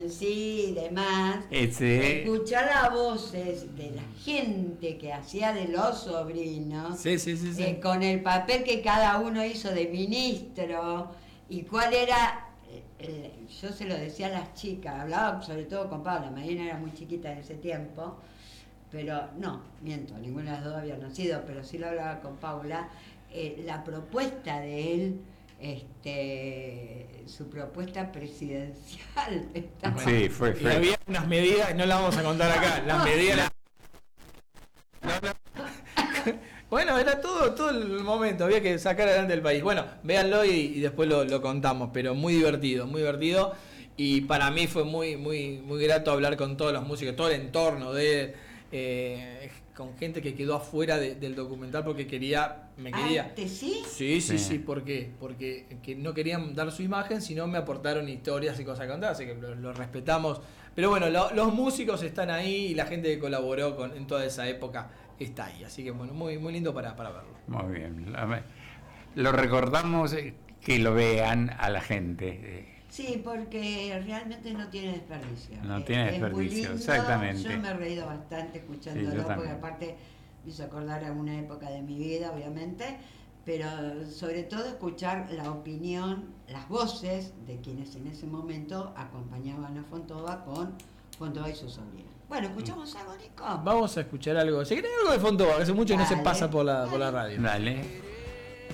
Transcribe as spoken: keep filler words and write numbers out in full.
sí y demás, Ese... escuchar las voces de la gente que hacía de los sobrinos, Sí, sí, sí, sí. eh, con el papel que cada uno hizo de ministro, y cuál era, eh, eh, yo se lo decía a las chicas, hablaba sobre todo con Paula, Marina era muy chiquita en ese tiempo, pero no, miento, ninguna de las dos había nacido, pero sí lo hablaba con Paula, eh, la propuesta de él, este, su propuesta presidencial. Estaba... Sí, fue, fue. Y había unas medidas, no las vamos a contar acá, las medidas... No, no. Bueno, era todo, todo el momento, había que sacar adelante el país. Bueno, véanlo y, y después lo, lo contamos, pero muy divertido, muy divertido. Y para mí fue muy, muy, muy grato hablar con todos los músicos, todo el entorno de... Eh, con gente que quedó afuera de, del documental porque quería, me quería. ¿Ah, sí? Sí, sí, sí, ¿por qué? Porque que no querían dar su imagen, sino me aportaron historias y cosas que contar, así que lo, lo respetamos. Pero bueno, lo, los músicos están ahí y la gente que colaboró con, en toda esa época está ahí, así que bueno, muy, muy lindo para, para verlo. Muy bien, lo recordamos, que lo vean a la gente. Sí, porque realmente no tiene desperdicio. No tiene es desperdicio, muy lindo. exactamente. Yo me he reído bastante escuchándolo, Sí, porque aparte me hizo acordar a una época de mi vida, obviamente, pero sobre todo escuchar la opinión, las voces de quienes en ese momento acompañaban a Fontova con Fontova y su sobrina. Bueno, ¿escuchamos algo, Nico? Vamos a escuchar algo. ¿Se cree algo de Fontova? Que hace mucho que no se Dale, pasa por la, dale. por la radio. Dale.